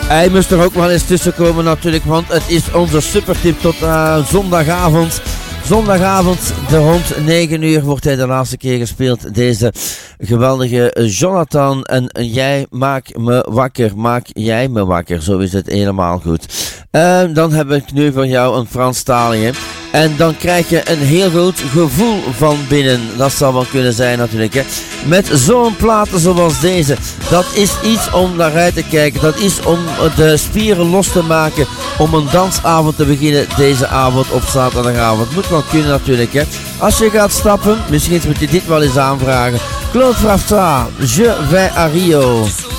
Hij moest er ook wel eens tussenkomen natuurlijk, want het is onze supertip tot zondagavond. Zondagavond rond 9 uur wordt hij de laatste keer gespeeld. Deze geweldige Jonathan. En jij maakt me wakker. Zo is het helemaal goed. Dan heb ik nu voor jou een Franstalige. En dan krijg je een heel goed gevoel van binnen. Dat zou wel kunnen zijn natuurlijk. Hè. Met zo'n platen zoals deze. Dat is iets om naar uit te kijken. Dat is om de spieren los te maken. Om een dansavond te beginnen deze avond op zaterdagavond. Moet wel kunnen natuurlijk. Hè. Als je gaat stappen, misschien moet je dit wel eens aanvragen. Claude Frafra, Je vais à Rio.